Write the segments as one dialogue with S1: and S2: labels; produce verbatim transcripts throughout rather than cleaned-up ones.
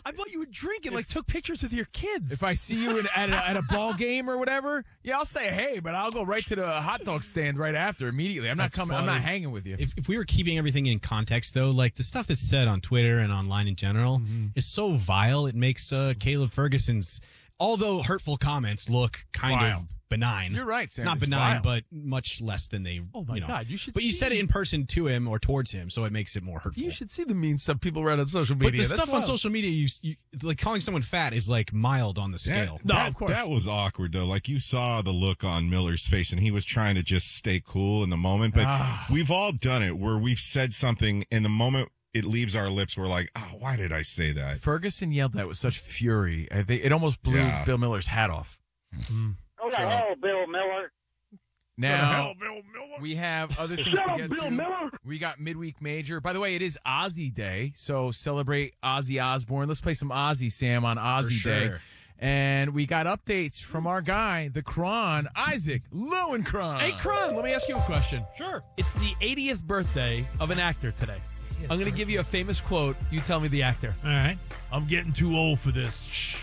S1: I thought you would drink and like took pictures with your kids.
S2: If I see you in, at, a, at a ball game or whatever, yeah, I'll say hey, but I'll go right to the hot dog stand right after immediately. I'm not
S3: That's
S2: coming.
S3: funny.
S2: I'm not hanging with you.
S3: If, if we were keeping everything in context, though, like the stuff that's said on Twitter and online in general
S2: Mm-hmm.
S3: is so vile. It makes uh, Caleb Ferguson's, although hurtful comments, look kind
S2: Vile.
S3: of benign.
S2: You're right, Sam.
S3: Not
S2: It's
S3: benign,
S2: vile.
S3: but much less than they.
S1: Oh my
S3: you know.
S1: God, you should
S3: But you
S1: see-
S3: said it in person to him or towards him, so it makes it more hurtful.
S1: You should see the mean stuff people write on social
S3: But
S1: media.
S3: the
S1: That's
S3: stuff on
S1: wild.
S3: social media, you, you like calling someone fat is like mild on the
S4: That,
S3: scale.
S1: No,
S4: that,
S1: of course.
S4: that was awkward though. Like you saw the look on Miller's face, and he was trying to just stay cool in the moment. But
S1: Ah.
S4: we've all done it where we've said something in the moment it leaves our lips. We're like, oh, why did I say that?
S2: Ferguson yelled that with such fury. I think it almost blew
S4: Yeah.
S2: Bill Miller's hat off.
S5: Go to hell, Bill Miller.
S2: Now
S1: Bill Miller.
S2: we have other things
S5: Shut
S2: to
S5: up,
S2: get
S5: Bill
S2: to.
S5: Miller.
S2: We got midweek major. By the way, it is Ozzy Day, so celebrate Ozzy Osbourne. Let's play some Ozzy, Sam, on Ozzy
S3: For
S2: Day.
S3: sure.
S2: And we got updates from our guy, the Kron, Isaac Lowenkron.
S1: Hey, Kron, let me ask you a question.
S6: Sure.
S1: It's the eightieth birthday of an actor today. I'm going to give you a famous quote. You tell me the actor.
S6: All right.
S1: I'm getting too old for this. Shh.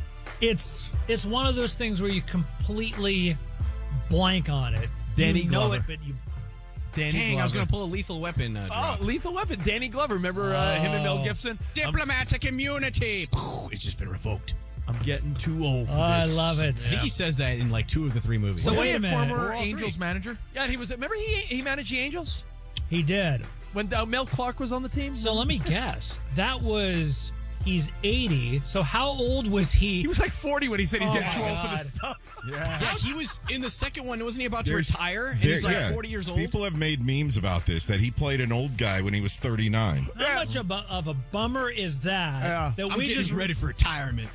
S6: It's it's one of those things where you completely blank on it.
S1: Danny
S6: you know
S1: Glover.
S6: it, but you
S1: Danny
S3: Dang,
S1: Glover.
S3: I was going to pull a Lethal Weapon uh,
S1: Oh,
S3: drop.
S1: Lethal Weapon. Danny Glover. Remember uh, him and Mel
S6: Oh.
S1: Gibson?
S3: Diplomatic immunity. It's just been revoked.
S1: I'm getting too old for
S6: Oh, I
S1: this.
S6: love it.
S3: I think he says that in like two of the three movies.
S6: So
S2: Wasn't
S6: wait
S2: he
S6: a minute.
S2: former
S6: We're all
S2: Angels
S6: three.
S2: manager?
S1: Yeah, and he was. Remember he he managed the Angels
S6: He did.
S1: when uh, Mel Clark was on the team.
S6: So let me guess. That was he's eighty. So how old was he?
S1: He was like forty when he said he's
S6: Oh,
S1: getting
S6: my
S1: too old for
S6: God.
S1: this stuff.
S3: Yeah, he was in the second one. Wasn't he about to
S4: There's-
S3: retire? And
S4: there-
S3: he's like
S4: yeah.
S3: forty years old.
S4: People have made memes about this, that he played an old guy when he was thirty-nine.
S6: How much of a, of a bummer is that?
S1: Yeah.
S6: That
S3: I'm
S6: we
S3: getting
S6: just
S3: ready for retirement.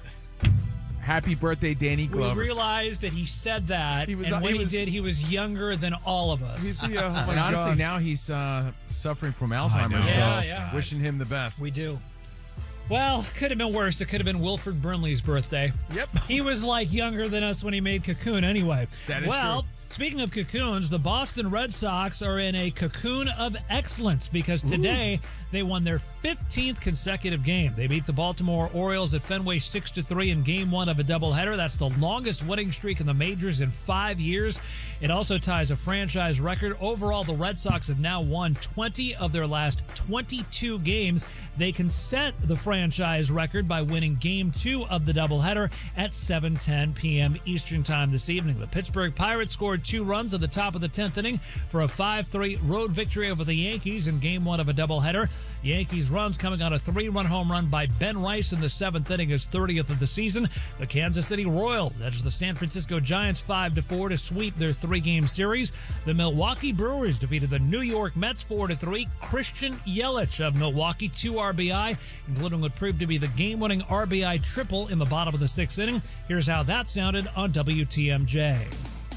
S2: Happy birthday, Danny
S6: we
S2: Glover.
S6: realized that he said that,
S1: He was-
S6: and
S1: he
S6: when he,
S1: was-
S6: did, he was younger than all of us.
S1: He's, yeah, oh my
S2: and honestly,
S1: God.
S2: now he's uh, suffering from
S3: know.
S2: Alzheimer's. So
S6: Yeah, yeah.
S2: wishing him the best.
S6: We do. Well, could have been worse. It could have been Wilford Brimley's birthday.
S1: Yep.
S6: He was like younger than us when he made Cocoon anyway.
S2: That is
S6: well,
S2: true.
S6: speaking of cocoons, the Boston Red Sox are in a cocoon of excellence because today they won their fifteenth consecutive game. They beat the Baltimore Orioles at Fenway six to three in game one of a doubleheader. That's the longest winning streak in the majors in five years. It also ties a franchise record. Overall, the Red Sox have now won twenty of their last twenty-two games. They can set the franchise record by winning game two of the doubleheader at seven ten p.m. Eastern time this evening. The Pittsburgh Pirates scored two runs at the top of the tenth inning for a five three road victory over the Yankees in game one of a doubleheader. Yankees runs coming on a three-run home run by Ben Rice in the seventh inning, his thirtieth of the season. The Kansas City Royals edges the San Francisco Giants five to four to sweep their three-game series. The Milwaukee Brewers defeated the New York Mets four to three. Christian Yelich of Milwaukee, two R B I, including what proved to be the game-winning R B I triple in the bottom of the sixth inning. Here's how that sounded on W T M J.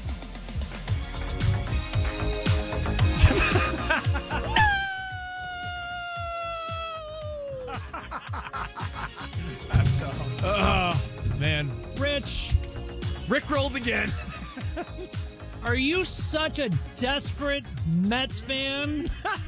S1: Man,
S6: Rich,
S1: Rick rolled again.
S6: are you such a desperate Mets fan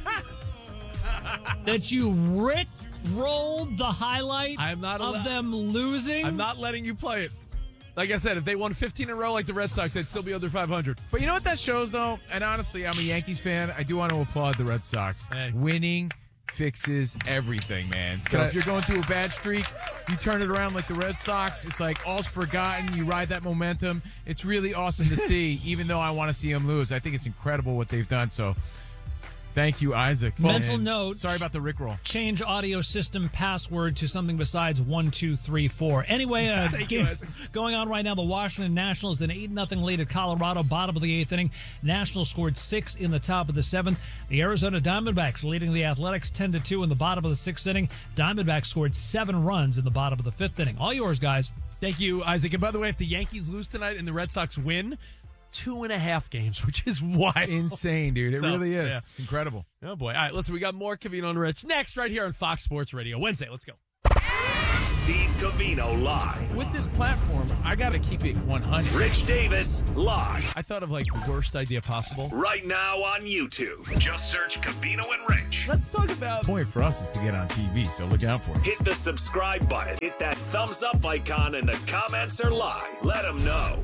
S6: that you Rick rolled the highlight
S1: I'm not
S6: of
S1: allo-
S6: them losing?
S1: I'm not letting you play it. Like I said, if they won fifteen in a row like the Red Sox, they'd still be under five hundred.
S2: But you know what that shows, though? And honestly, I'm a Yankees fan. I do want to applaud the Red Sox.
S1: Hey.
S2: Winning fixes everything, man. So
S1: Can I-
S2: if you're going through a bad streak, you turn it around like the Red Sox. It's like all's forgotten. You ride that momentum. It's really awesome to see, even though I want to see them lose. I think it's incredible what they've done. So thank you, Isaac.
S6: Mental
S2: And
S6: note.
S2: Sorry about the Rickroll.
S6: Change audio system password to something besides one two three four. Anyway, uh,
S1: Thank you,
S6: game
S1: Isaac.
S6: going on right now. The Washington Nationals an eight nothing lead at Colorado, bottom of the eighth inning. Nationals scored six in the top of the seventh. The Arizona Diamondbacks leading the Athletics ten to two in the bottom of the sixth inning. Diamondbacks scored seven runs in the bottom of the fifth inning. All yours, guys.
S1: Thank you, Isaac. And by the way, if the Yankees lose tonight and the Red Sox win, two and a half games, which is wild.
S2: Insane, dude. It
S1: So,
S2: really is.
S1: yeah.
S2: It's incredible.
S1: Oh, boy. All right, listen, we got more Kavino and Rich next right here on Fox Sports Radio. Wednesday, let's go.
S7: Steve Covino live.
S2: With this platform, I got to keep it one hundred.
S7: Rich Davis live.
S1: I thought of like the worst idea possible.
S7: Right now on YouTube. Just search Covino and Rich.
S1: Let's talk about.
S2: The point for us is to get on T V, so look out for it.
S7: Hit the subscribe button. Hit that thumbs up icon, and the comments are live. Let them know.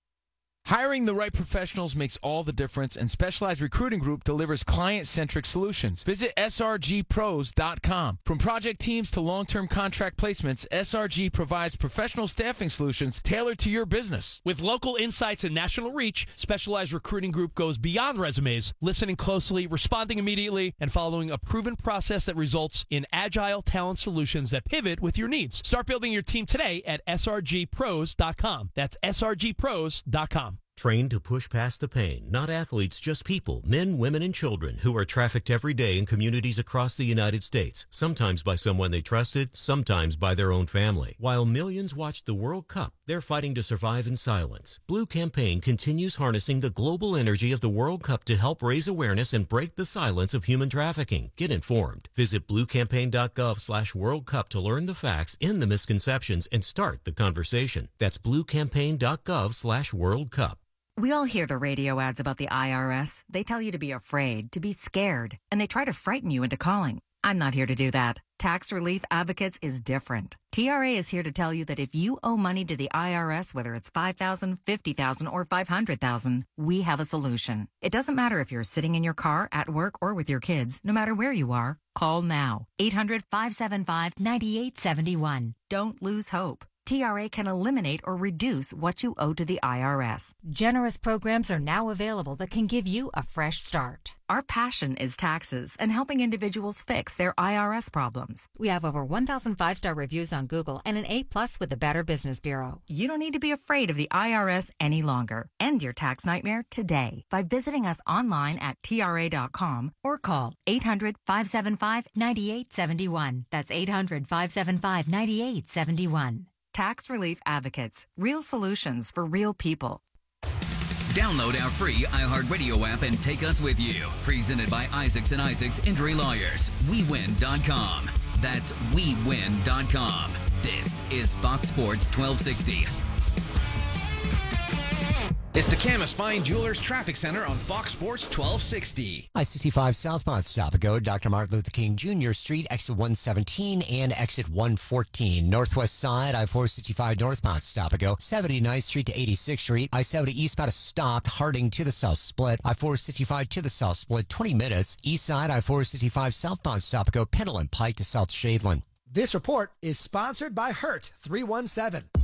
S8: Hiring the right professionals makes all the difference, and Specialized Recruiting Group delivers client-centric solutions. Visit S R G pros dot com. From project teams to long-term contract placements, S R G provides professional staffing solutions tailored to your business.
S9: With local insights and national reach, Specialized Recruiting Group goes beyond resumes, listening closely, responding immediately, and following a proven process that results in agile talent solutions that pivot with your needs. Start building your team today at S R G pros dot com. That's S R G pros dot com.
S10: Trained to push past the pain, not athletes, just people, men, women, and children who are trafficked every day in communities across the United States, sometimes by someone they trusted, sometimes by their own family. While millions watch the World Cup, they're fighting to survive in silence. Blue Campaign continues harnessing the global energy of the World Cup to help raise awareness and break the silence of human trafficking. Get informed. Visit blue campaign dot gov slash World Cup to learn the facts, end the misconceptions, and start the conversation. That's blue campaign dot gov slash World Cup.
S11: We all hear the radio ads about the I R S. They tell you to be afraid, to be scared, and they try to frighten you into calling. I'm not here to do that. Tax Relief Advocates is different. T R A is here to tell you that if you owe money to the I R S, whether it's five thousand dollars, fifty thousand dollars, or five hundred thousand dollars, we have a solution. It doesn't matter if you're sitting in your car, at work, or with your kids. No matter where you are, call now. eight hundred, five seven five, nine eight seven one. Don't lose hope. T R A can eliminate or reduce what you owe to the I R S.
S12: Generous programs are now available that can give you a fresh start.
S11: Our passion is taxes and helping individuals fix their I R S problems.
S12: We have over one thousand five-star reviews on Google and an A plus with the Better Business Bureau.
S11: You don't need to be afraid of the I R S any longer. End your tax nightmare today by visiting us online at T R A dot com or call eight hundred, five seven five, nine eight seven one. That's eight hundred, five seven five, nine eight seven one. Tax Relief Advocates. Real solutions for real people.
S13: Download our free iHeartRadio app and take us with you. Presented by Isaacs and Isaacs Injury Lawyers. we win dot com. That's we win dot com. This is Fox Sports twelve sixty.
S14: It's the Camas Fine Jewelers Traffic Center on Fox Sports twelve sixty.
S15: I sixty-five southbound Stop-A-Go, Doctor Martin Luther King Junior Street, exit one seventeen and exit one fourteen. Northwest side, I four sixty-five northbound Stop-A-Go, seventy-ninth Street to eighty-sixth Street. I seventy eastbound is stopped, Harding to the south split. I four sixty-five to the south split, twenty minutes. East side, I four sixty-five southbound Stop-A-Go, Pendleton Pike to South Shadeland.
S16: This report is sponsored by Hurt three one seven.